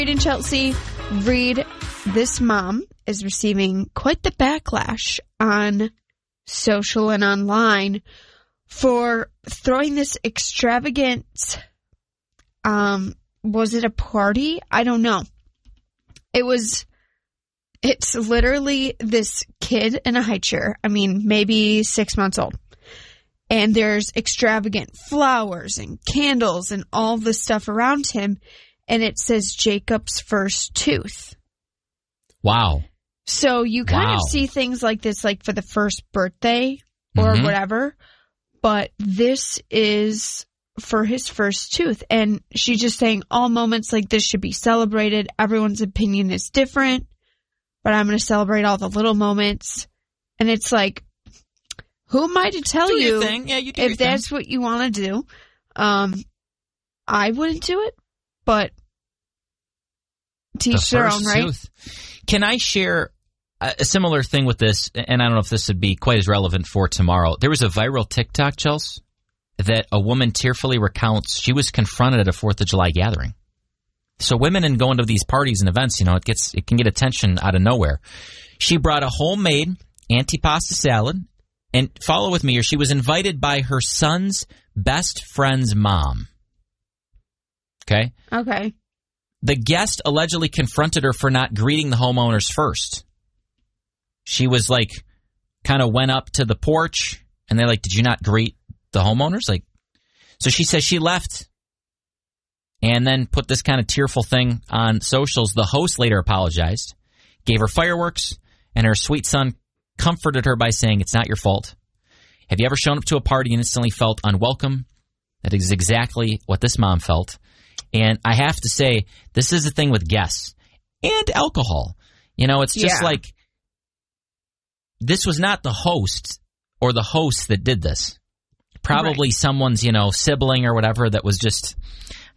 Reed and Chelsea, Reed, this mom is receiving quite the backlash on social and online for throwing this extravagant, was it a party? I don't know. It's literally this kid in a high chair. I mean, maybe 6 months old. And there's extravagant flowers and candles and all the stuff around him. And it says Jacob's first tooth. Wow. So you kind of see things like this, like for the first birthday or whatever. But this is for his first tooth. And she's just saying all moments like this should be celebrated. Everyone's opinion is different. But I'm going to celebrate all the little moments. And it's like, who am I to tell you if that's what you want to do? I wouldn't do it, but teach their own, right? Can I share a similar thing with this? And I don't know if this would be quite as relevant for tomorrow. There was a viral TikTok, Chelsea, that a woman tearfully recounts she was confronted at a 4th of July gathering. So women in going to these parties and events, it can get attention out of nowhere. She brought a homemade antipasta salad, and follow with me here. She was invited by her son's best friend's mom. Okay? Okay. The guest allegedly confronted her for not greeting the homeowners first. She was like, kind of went up to the porch, and they're like, did you not greet the homeowners? So she says she left and then put this kind of tearful thing on socials. The host later apologized, gave her fireworks, and her sweet son comforted her by saying, it's not your fault. Have you ever shown up to a party and instantly felt unwelcome? That is exactly what this mom felt. And I have to say, this is the thing with guests and alcohol. It's just like, this was not the host or the host that did this. Probably someone's, sibling or whatever that was just